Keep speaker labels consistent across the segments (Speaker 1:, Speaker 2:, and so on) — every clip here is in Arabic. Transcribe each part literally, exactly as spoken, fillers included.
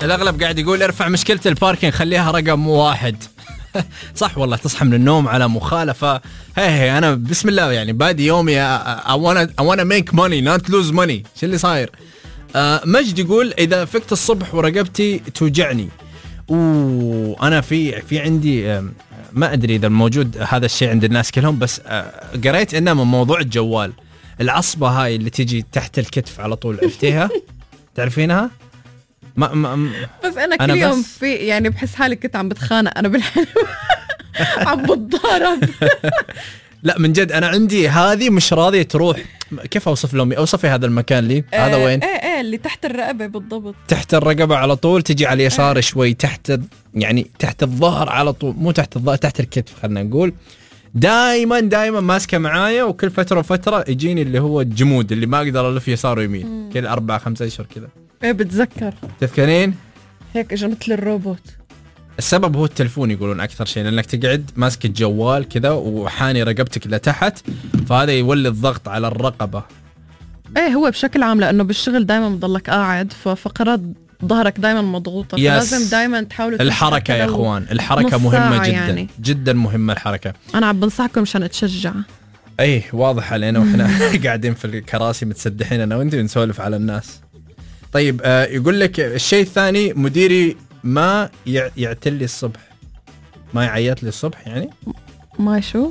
Speaker 1: الأغلب قاعد يقول ارفع مشكلة الباركينج خليها رقم واحد. صح والله، تصحى من النوم على مخالفة. هي هي أنا بسم الله يعني بادي يومي I wanna I wanna make money not lose money. شو اللي صاير؟ آه مجد يقول إذا فكت الصبح ورقبتي توجعني، وأنا في في عندي آه ما أدري إذا موجود هذا الشيء عند الناس كلهم، بس آه قريت إنه من موضوع الجوال، العصبة هاي اللي تيجي تحت الكتف على طول، عرفتيها؟ تعرفينها؟ ما ما
Speaker 2: بس أنا كل يوم في يعني بحس حالي كنت عم بتخانق أنا بالحلم. عم بتضارب. لا
Speaker 1: من جد أنا عندي هذه مش راضية تروح. كيف أوصف لهم؟ أوصفي هذا المكان لي.
Speaker 2: آه
Speaker 1: هذا وين؟
Speaker 2: إيه إيه اللي تحت الرقبة بالضبط.
Speaker 1: تحت الرقبة على طول، تجي على اليسار آه. شوي تحت، يعني تحت الظهر على طول، مو تحت الظهر، تحت الكتف خلنا نقول. دائما دائما ماسكة معايا، وكل فترة وفترة يجيني اللي هو الجمود اللي ما أقدر ألف يسار ويمين. مم. كل أربعة خمسة أشهر كذا.
Speaker 2: إيه بتذكر.
Speaker 1: تذكرين؟
Speaker 2: هيك إجا مثل الروبوت.
Speaker 1: السبب هو التلفون يقولون أكثر شيء، لأنك تقعد ماسك الجوال كذا وحاني رقبتك لتحت، فهذا يولي الضغط على الرقبة.
Speaker 2: إيه هو بشكل عام لأنه بالشغل دائما بضلك قاعد، ففقرات ظهرك دائما مضغوطة، فلازم دائما تحاولوا
Speaker 1: الحركة يا إخوان، الحركة مهمة جدا يعني. جدا مهمة الحركة.
Speaker 2: أنا عم بنصحكم مشان أتشجع.
Speaker 1: أيه واضح علينا وإحنا قاعدين في الكراسي متسدحين أنا وأنت ونسولف على الناس. طيب آه يقول لك الشيء الثاني، مديري ما يعتلي الصبح، ما يعيط لي الصبح، يعني
Speaker 2: ما شو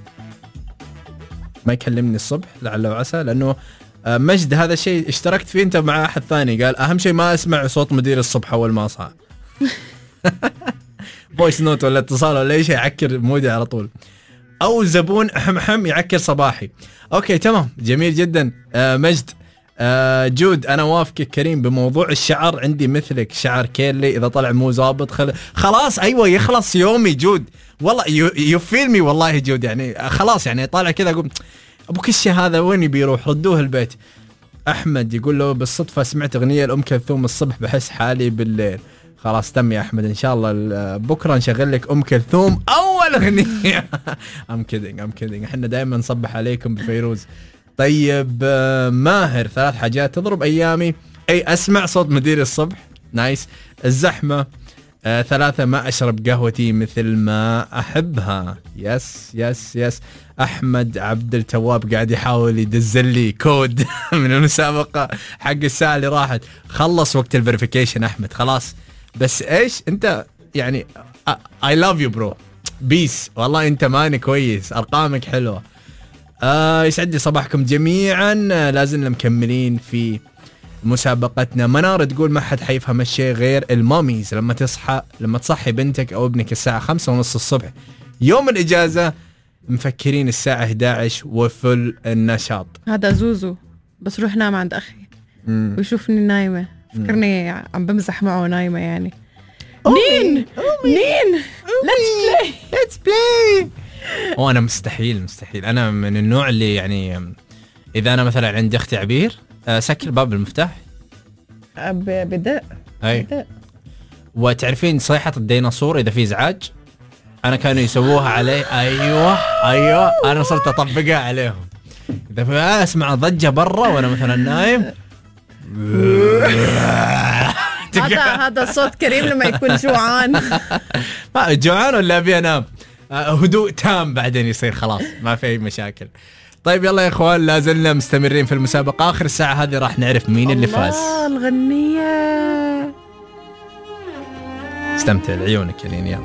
Speaker 1: ما يكلمني الصبح لعل وعسى، لأنه آه مجد هذا الشيء اشتركت فيه أنت مع أحد ثاني، قال أهم شيء ما أسمع صوت مدير الصبح أول ما أصحى. فويس نوت ولا اتصال ولا أي شيء يعكر مودي على طول، أو زبون أحم أحم يعكر صباحي. أوكي تمام جميل جدا. آه مجد آه جود أنا وافقك كريم بموضوع الشعر، عندي مثلك شعر كيرلي إذا طلع مو زابط خل... خلاص أيوة يخلص يومي جود والله. يو فيل مي والله جود، يعني خلاص يعني طالع كذا أقول أبو كشة هذا وين بيروح، ردوه البيت. أحمد يقول له بالصدفة سمعت أغنية لأم كلثوم الصبح بحس حالي بالليل. خلاص تم يا أحمد، إن شاء الله بكرة نشغل لك أم كلثوم أول أغنية. I'm kidding I'm kidding إحنا دائما نصبح عليكم بفيروز. طيب ماهر ثلاث حاجات تضرب أيامي، أي أسمع صوت مدير الصبح، نايس. الزحمة، آه ثلاثة ما أشرب قهوتي مثل ما أحبها. يس يس يس. أحمد عبد التواب قاعد يحاول يدزل لي كود من المسابقة حق الساعة اللي راحت. خلص وقت الفيريفيكيشن أحمد خلاص، بس إيش أنت يعني I love you bro بيس والله أنت ماني كويس، أرقامك حلوة. آه يسعد صباحكم جميعا. آه لازلنا مكملين في مسابقتنا. منار تقول ما حد حيفهم الشيء غير الماميز لما تصحى لما تصحي بنتك أو ابنك الساعة خمسة ونص الصبح يوم الإجازة مفكرين الساعة إحدى عشر وفل النشاط.
Speaker 2: هذا زوزو بس روح نام عند أخي مم. ويشوفني نايمة فكرني مم. عم بمزح معه نايمة يعني. نين نين let's play let's play.
Speaker 1: وانا مستحيل مستحيل انا من النوع اللي يعني اذا انا مثلا عندي اختي عبير سكر باب المفتاح
Speaker 2: بدأ
Speaker 1: اي. وتعرفين صيحة الديناصور اذا في ازعاج انا كانوا يسووها علي. ايوه ايوه انا صرت اطبقها عليهم. اذا اسمع ضجة برا وانا مثلا نايم
Speaker 2: هذا هذا صوت كريم لما يكون جوعان.
Speaker 1: جوعان ولا ابي انام. هدوء تام بعدين يصير خلاص ما في أي مشاكل. طيب يلا يا إخوان لازلنا مستمرين في المسابقة. آخر الساعة هذه راح نعرف مين اللي فاز.
Speaker 2: الله الغنية.
Speaker 1: استمتع لعيونك يا لين.